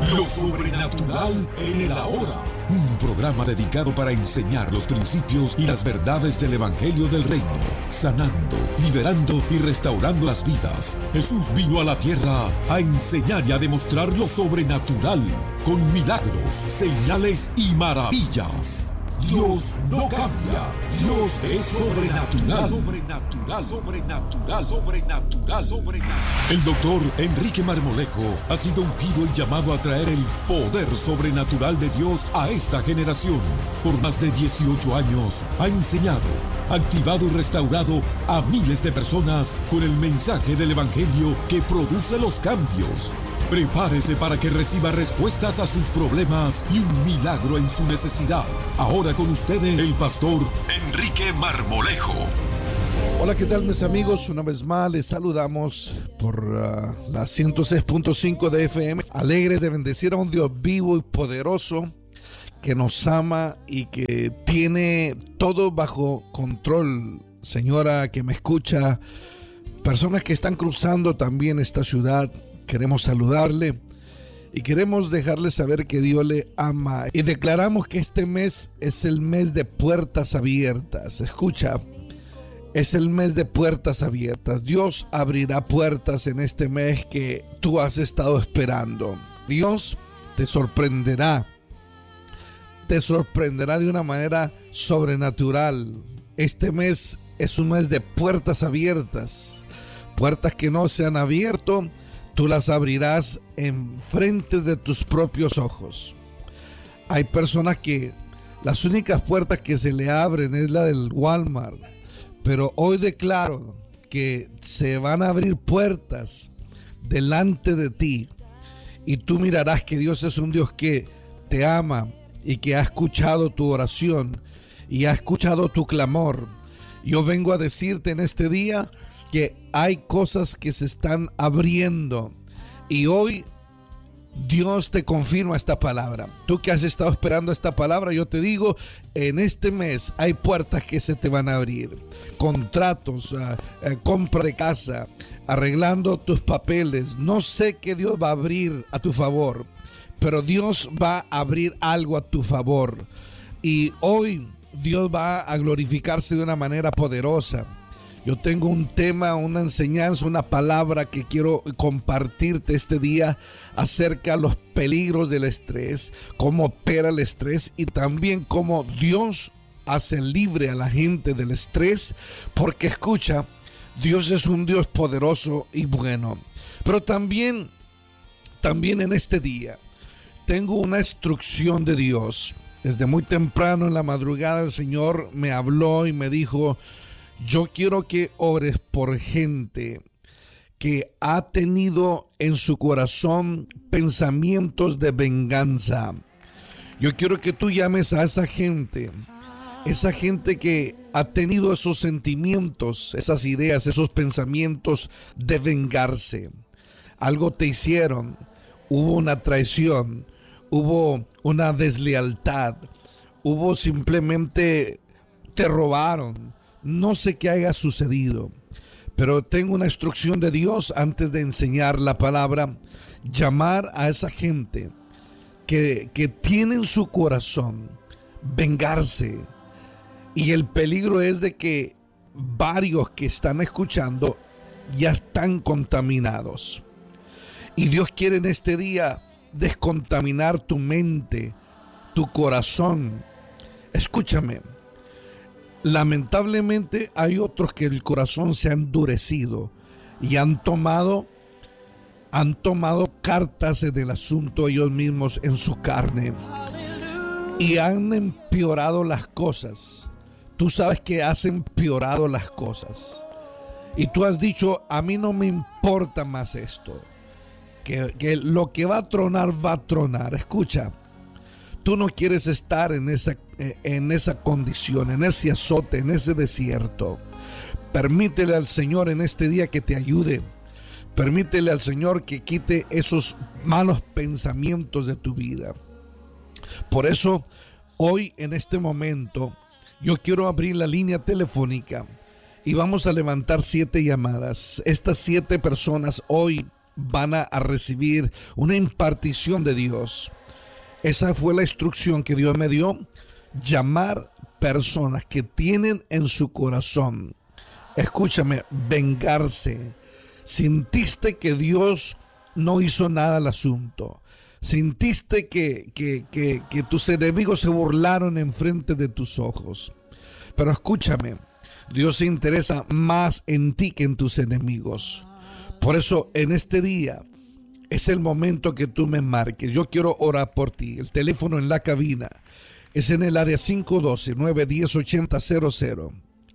Lo sobrenatural en el ahora. Un programa dedicado para enseñar los principios y las verdades del Evangelio del Reino, sanando, liberando y restaurando las vidas. Jesús vino a la tierra a enseñar y a demostrar lo sobrenatural, con milagros, señales y maravillas. Dios no cambia. Dios es sobrenatural. Sobrenatural, sobrenatural, sobrenatural, sobrenatural. El doctor Enrique Marmolejo ha sido ungido y llamado a traer el poder sobrenatural de Dios a esta generación. Por más de 18 años ha enseñado, activado y restaurado a miles de personas con el mensaje del Evangelio que produce los cambios. Prepárese para que reciba respuestas a sus problemas y un milagro en su necesidad. Ahora con ustedes, el pastor Enrique Marmolejo. Hola, ¿qué tal mis amigos? Una vez más les saludamos por la 106.5 de FM. Alegres de bendecir a un Dios vivo y poderoso que nos ama y que tiene todo bajo control. Señora que me escucha, personas que están cruzando también esta ciudad, queremos saludarle y queremos dejarle saber que Dios le ama. Y declaramos que este mes es el mes de puertas abiertas. Escucha, es el mes de puertas abiertas. Dios abrirá puertas en este mes que tú has estado esperando. Dios te sorprenderá de una manera sobrenatural. Este mes es un mes de puertas abiertas. Puertas que no se han abierto, tú las abrirás en frente de tus propios ojos. Hay personas que las únicas puertas que se le abren es la del Walmart, pero hoy declaro que se van a abrir puertas delante de ti y tú mirarás que Dios es un Dios que te ama y que ha escuchado tu oración y ha escuchado tu clamor. Yo vengo a decirte en este día que hay cosas que se están abriendo y hoy Dios te confirma esta palabra. Tú que has estado esperando esta palabra, yo te digo, en este mes hay puertas que se te van a abrir. Contratos, compra de casa, arreglando tus papeles. No sé qué Dios va a abrir a tu favor, pero Dios va a abrir algo a tu favor. Y hoy Dios va a glorificarse de una manera poderosa. Yo tengo un tema, una enseñanza, una palabra que quiero compartirte este día acerca de los peligros del estrés, cómo opera el estrés y también cómo Dios hace libre a la gente del estrés, porque escucha, Dios es un Dios poderoso y bueno. Pero también en este día tengo una instrucción de Dios. Desde muy temprano en la madrugada el Señor me habló y me dijo: yo quiero que ores por gente que ha tenido en su corazón pensamientos de venganza. Yo quiero que tú llames a esa gente que ha tenido esos sentimientos, esas ideas, esos pensamientos de vengarse. Algo te hicieron, hubo una traición, hubo una deslealtad, hubo simplemente te robaron. No sé qué haya sucedido, pero tengo una instrucción de Dios antes de enseñar la palabra. Llamar a esa gente que tiene en su corazón vengarse. Y el peligro es de que varios que están escuchando ya están contaminados. Y Dios quiere en este día descontaminar tu mente, tu corazón. Escúchame. Lamentablemente hay otros que el corazón se ha endurecido y han tomado cartas en el asunto ellos mismos en su carne y han empeorado las cosas. Tú sabes que has empeorado las cosas y tú has dicho: a mí no me importa más esto, que lo que va a tronar va a tronar. Escucha, tú no quieres estar en esa condición, en ese azote, en ese desierto. Permítele al Señor en este día que te ayude. Permítele al Señor que quite esos malos pensamientos de tu vida. Por eso, hoy en este momento, yo quiero abrir la línea telefónica y vamos a levantar 7 llamadas. Estas 7 personas hoy van a recibir una impartición de Dios. Esa fue la instrucción que Dios me dio, llamar personas que tienen en su corazón, escúchame, vengarse. Sintiste que Dios no hizo nada al asunto. Sintiste que tus enemigos se burlaron enfrente de tus ojos. Pero escúchame, Dios se interesa más en ti que en tus enemigos. Por eso en este día es el momento que tú me marques. Yo quiero orar por ti. El teléfono en la cabina es en el área 512-910-8000.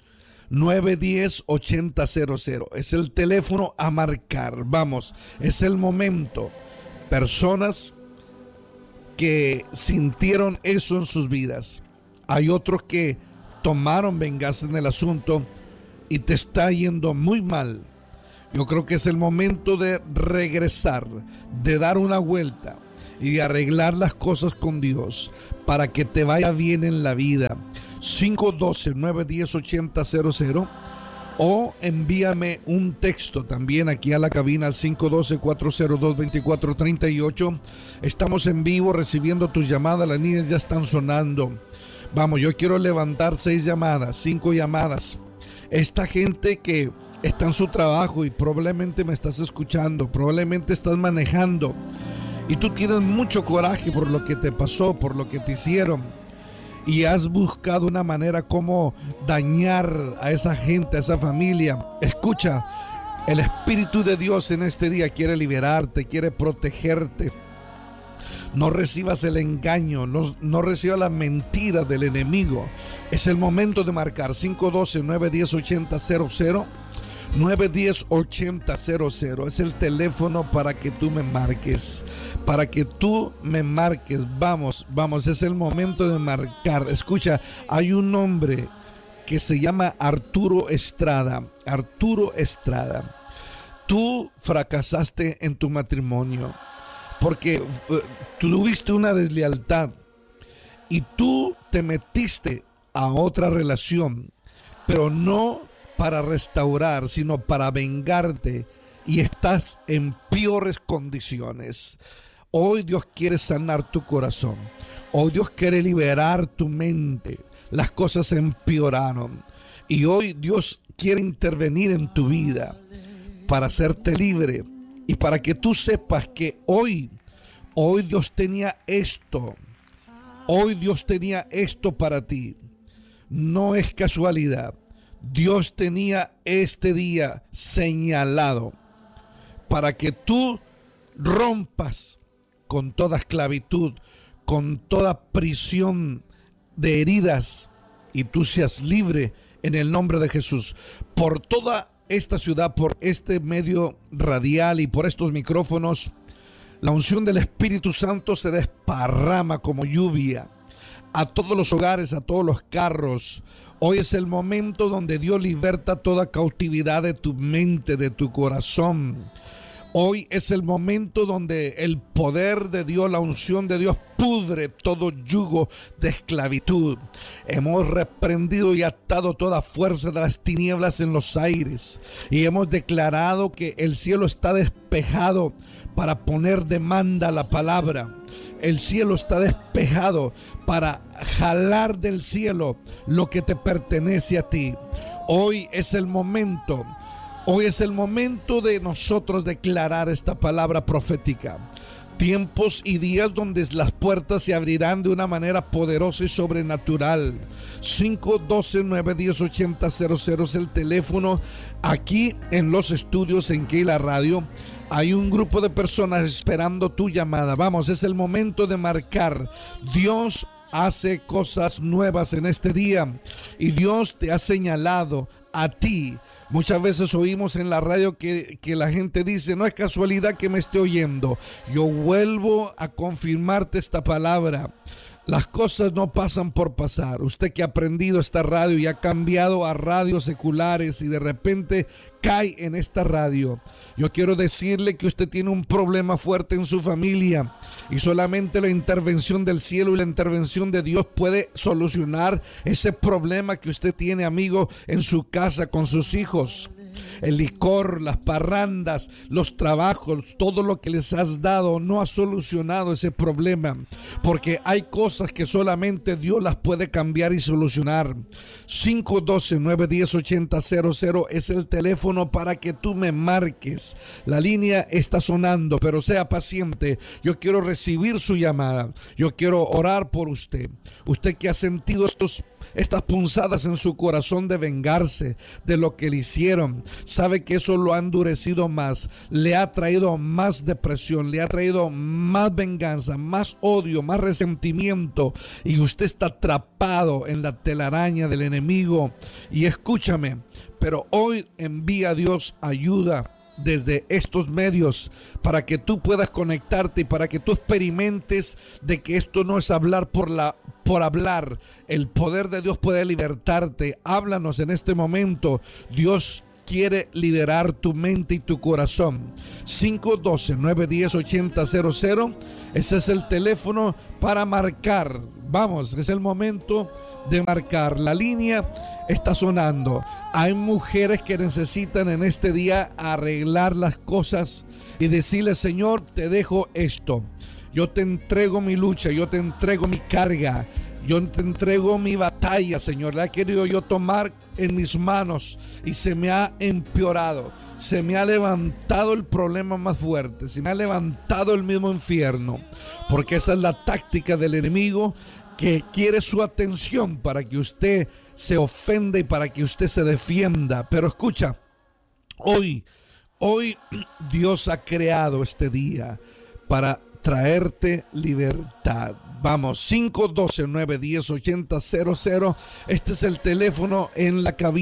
910-8000. Es el teléfono a marcar. Vamos, es el momento. Personas que sintieron eso en sus vidas. Hay otros que tomaron venganza en el asunto y te está yendo muy mal. Yo creo que es el momento de regresar, de dar una vuelta y de arreglar las cosas con Dios para que te vaya bien en la vida. 512-910-8000 o envíame un texto también aquí a la cabina al 512-402-2438. Estamos en vivo recibiendo tus llamadas, las niñas ya están sonando. Vamos, yo quiero levantar 6 llamadas, 5 llamadas. Esta gente que está en su trabajo y probablemente me estás escuchando, probablemente estás manejando y tú tienes mucho coraje por lo que te pasó, por lo que te hicieron, y has buscado una manera como dañar a esa gente, a esa familia. Escucha, el Espíritu de Dios en este día quiere liberarte, quiere protegerte. No recibas el engaño, no recibas la mentira del enemigo. Es el momento de marcar 512-910-8000. 910-8000 es el teléfono para que tú me marques. Para que tú me marques. Vamos, es el momento de marcar. Escucha, hay un hombre que se llama Arturo Estrada. Arturo Estrada. Tú fracasaste en tu matrimonio porque tuviste una deslealtad y tú te metiste a otra relación, pero no para restaurar, sino para vengarte, y estás en peores condiciones. Hoy Dios quiere sanar tu corazón. Hoy Dios quiere liberar tu mente. Las cosas empeoraron y hoy Dios quiere intervenir en tu vida para hacerte libre y para que tú sepas que hoy Dios tenía esto. Hoy Dios tenía esto para ti. No es casualidad. Dios tenía este día señalado para que tú rompas con toda esclavitud, con toda prisión de heridas, y tú seas libre en el nombre de Jesús. Por toda esta ciudad, por este medio radial y por estos micrófonos, la unción del Espíritu Santo se desparrama como lluvia a todos los hogares, a todos los carros. Hoy es el momento donde Dios liberta toda cautividad de tu mente, de tu corazón. Hoy es el momento donde el poder de Dios, la unción de Dios pudre todo yugo de esclavitud. Hemos reprendido y atado toda fuerza de las tinieblas en los aires y hemos declarado que el cielo está despejado para poner demanda a la palabra. El cielo está despejado para jalar del cielo lo que te pertenece a ti. Hoy es el momento. Hoy es el momento de nosotros declarar esta palabra profética. Tiempos y días donde las puertas se abrirán de una manera poderosa y sobrenatural. 512-910-8000 es el teléfono. Aquí en los estudios en Keila Radio hay un grupo de personas esperando tu llamada. Vamos, es el momento de marcar. Dios hace cosas nuevas en este día y Dios te ha señalado a ti. Muchas veces oímos en la radio que la gente dice, no es casualidad que me esté oyendo. Yo vuelvo a confirmarte esta palabra. Las cosas no pasan por pasar. Usted que ha aprendido esta radio y ha cambiado a radios seculares y de repente cae en esta radio, yo quiero decirle que usted tiene un problema fuerte en su familia y solamente la intervención del cielo y la intervención de Dios puede solucionar ese problema que usted tiene, amigo, en su casa con sus hijos. el licor, las parrandas, los trabajos, todo lo que les has dado no ha solucionado ese problema, porque hay cosas que solamente Dios las puede cambiar y solucionar. 512-910-8000 es el teléfono para que tú me marques. La línea está sonando, pero sea paciente. Yo quiero recibir su llamada. Yo quiero orar por usted. Usted que ha sentido estas punzadas en su corazón de vengarse de lo que le hicieron, sabe que eso lo ha endurecido más, le ha traído más depresión, le ha traído más venganza, más odio, más resentimiento, y usted está atrapado en la telaraña del enemigo. Y escúchame, pero hoy envía a Dios ayuda desde estos medios para que tú puedas conectarte y para que tú experimentes de que esto no es hablar por hablar. El poder de Dios puede libertarte. Háblanos en este momento. Dios quiere liberar tu mente y tu corazón. 512-910-8000. Ese es el teléfono para marcar. Vamos, es el momento de marcar. La línea está sonando. Hay mujeres que necesitan en este día arreglar las cosas y decirle: Señor, te dejo esto. Yo te entrego mi lucha, yo te entrego mi carga, yo te entrego mi batalla, Señor. La he querido yo tomar en mis manos y se me ha empeorado. Se me ha levantado el problema más fuerte, se me ha levantado el mismo infierno, porque esa es la táctica del enemigo, que quiere su atención para que usted se ofenda y para que usted se defienda. Pero escucha, hoy Dios ha creado este día para traerte libertad. Vamos, 512-910-8000. Este es el teléfono en la cabina.